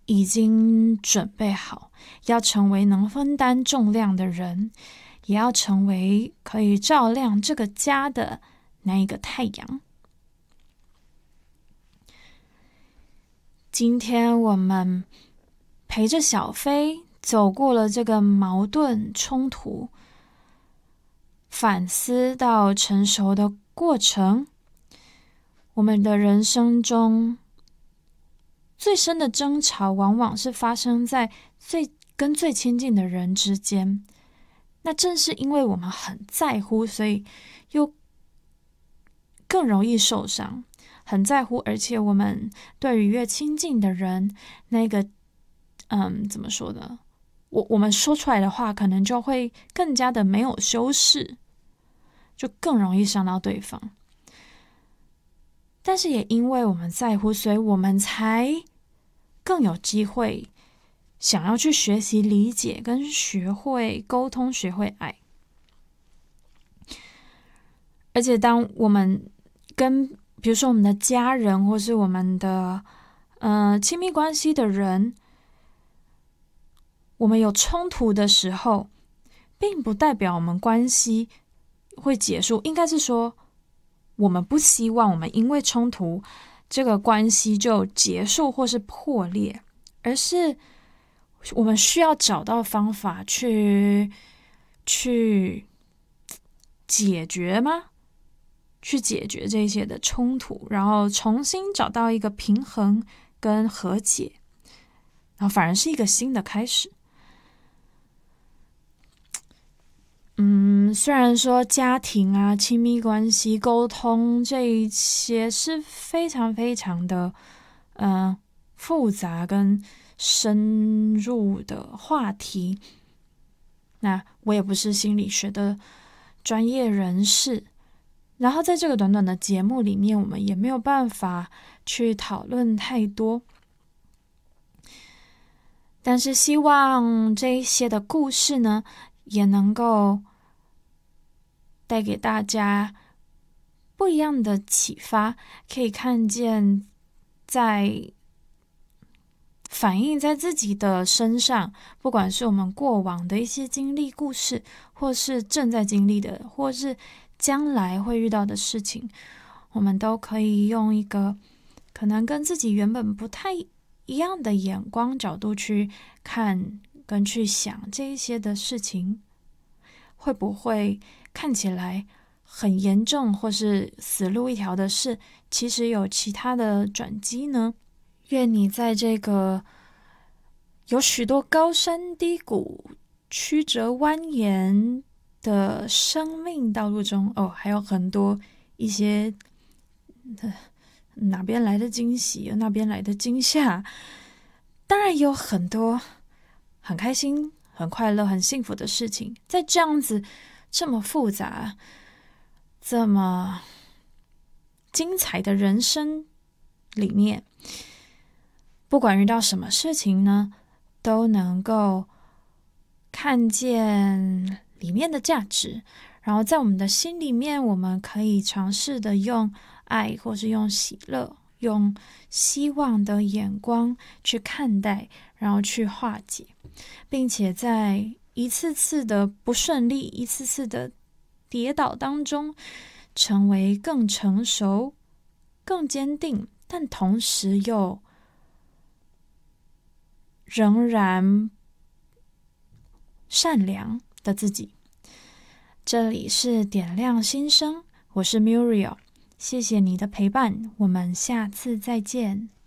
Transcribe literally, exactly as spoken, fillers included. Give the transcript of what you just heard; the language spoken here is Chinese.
已经准备好要成为能分担重量的人，也要成为可以照亮这个家的那一个太阳。今天我们陪着小飞走过了这个矛盾冲突、反思到成熟的过程。我们的人生中最深的争吵往往是发生在最跟最亲近的人之间，那正是因为我们很在乎，所以又更容易受伤。很在乎，而且我们对于越亲近的人，那个嗯，怎么说呢？我我们说出来的话，可能就会更加的没有修饰，就更容易伤到对方。但是也因为我们在乎，所以我们才更有机会想要去学习理解跟学会沟通，学会爱。而且当我们跟比如说我们的家人或是我们的呃亲密关系的人，我们有冲突的时候，并不代表我们关系会结束，应该是说我们不希望我们因为冲突这个关系就结束或是破裂，而是我们需要找到方法去去解决吗？去解决这些的冲突，然后重新找到一个平衡跟和解，然后反而是一个新的开始。嗯，虽然说家庭啊、亲密关系、沟通这一些是非常非常的呃复杂跟深入的话题，那我也不是心理学的专业人士，然后在这个短短的节目里面，我们也没有办法去讨论太多，但是希望这一些的故事呢，也能够带给大家不一样的启发，可以看见在反映在自己的身上，不管是我们过往的一些经历故事，或是正在经历的，或是将来会遇到的事情，我们都可以用一个可能跟自己原本不太一样的眼光角度去看跟去想这一些的事情，会不会看起来很严重或是死路一条的事，其实有其他的转机呢？愿你在这个有许多高山低谷、曲折蜿蜒的生命道路中，哦，还有很多一些、呃、哪边来的惊喜，那边来的惊吓，当然也有很多很开心、很快乐、很幸福的事情。在这样子这么复杂、这么精彩的人生里面，不管遇到什么事情呢，都能够看见里面的价值，然后在我们的心里面，我们可以尝试的用爱，或是用喜乐、用希望的眼光去看待，然后去化解，并且在一次次的不顺利、一次次的跌倒当中，成为更成熟、更坚定，但同时又仍然善良的自己。这里是点亮心声，我是 Muriel， 谢谢你的陪伴，我们下次再见。